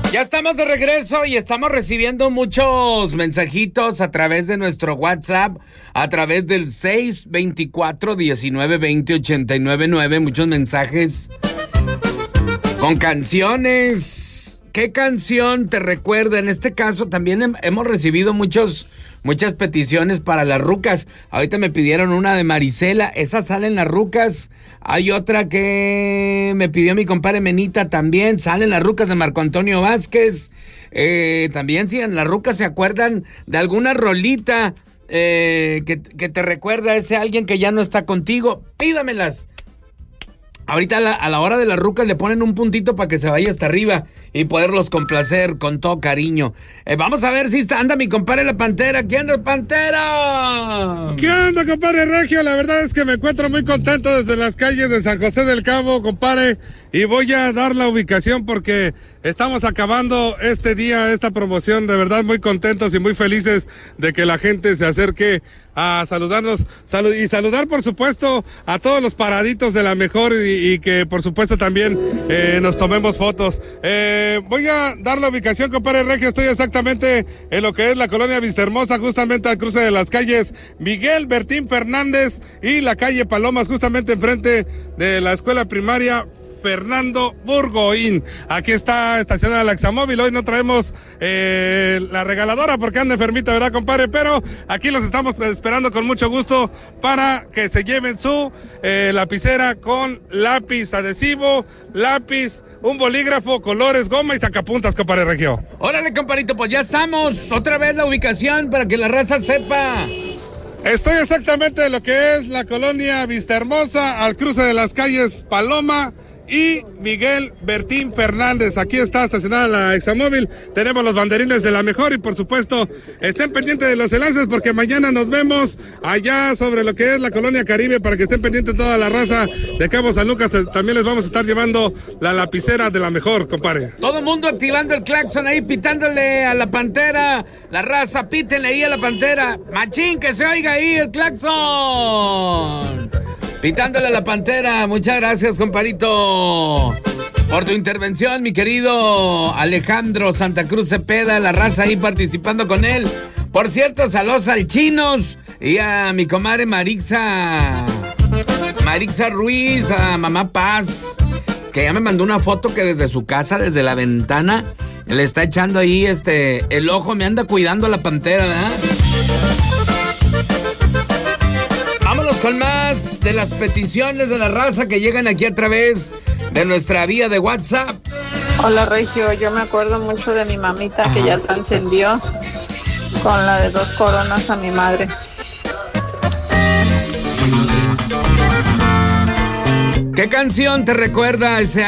Ya estamos de regreso y estamos recibiendo muchos mensajitos a través de nuestro WhatsApp, a través del 624-1920-899, muchos mensajes con canciones. ¿Qué canción te recuerda? En este caso también hemos recibido muchas peticiones para las rucas. Ahorita me pidieron una de Marisela, esa sale en las rucas. Hay otra que me pidió mi compadre Menita, también salen las rucas de Marco Antonio Vázquez. También si en las rucas se acuerdan de alguna rolita que te recuerda a ese alguien que ya no está contigo, pídamelas. Ahorita a la hora de las rucas le ponen un puntito para que se vaya hasta arriba y poderlos complacer con todo cariño. Vamos a ver si anda mi compadre La Pantera. ¿Quién es Pantera? ¿Qué onda, compadre Regio? La verdad es que me encuentro muy contento desde las calles de San José del Cabo, compadre. Y voy a dar la ubicación porque estamos acabando este día, esta promoción. De verdad muy contentos y muy felices de que la gente se acerque a saludarnos y saludar por supuesto a todos los paraditos de la mejor y que por supuesto también nos tomemos fotos. Voy a dar la ubicación, compadre Regio. Estoy exactamente en lo que es la colonia Vistahermosa, justamente al cruce de las calles Miguel Bertín Fernández y la calle Palomas, justamente enfrente de la escuela primaria Fernando Burgoín. Aquí está estacionada la Examóvil. Hoy no traemos la regaladora porque anda enfermita, ¿verdad, compadre? Pero aquí los estamos esperando con mucho gusto para que se lleven su lapicera con lápiz adhesivo, lápiz, un bolígrafo, colores, goma y sacapuntas, compadre Regio. Órale, compadrito, pues ya estamos. Otra vez la ubicación para que la raza sepa. Estoy exactamente en lo que es la colonia Vistahermosa, al cruce de las calles Paloma y Miguel Bertín Fernández. Aquí está estacionada la Examóvil. Tenemos los banderines de la mejor y por supuesto estén pendientes de los enlaces porque mañana nos vemos allá sobre lo que es la colonia Caribe para que estén pendientes toda la raza de Cabo San Lucas. También les vamos a estar llevando la lapicera de la mejor, compadre. Todo el mundo activando el claxon ahí, pitándole a la Pantera. La raza, pítenle ahí a la Pantera. Machín, que se oiga ahí el claxon. Pitándole a la Pantera. Muchas gracias, compadrito, por tu intervención, mi querido Alejandro Santa Cruz Cepeda. La raza ahí participando con él. Por cierto, saludos al Chinos y a mi comadre Marixa Ruiz, a Mamá Paz, que ya me mandó una foto que desde su casa, desde la ventana, le está echando ahí el ojo. Me anda cuidando a la Pantera, ¿verdad? Vámonos con más de las peticiones de la raza que llegan aquí a través de nuestra vía de WhatsApp. Hola, Regio, yo me acuerdo mucho de mi mamita. Ajá. Que ya trascendió con la de 2 coronas a mi madre. ¿Qué canción te recuerda a ese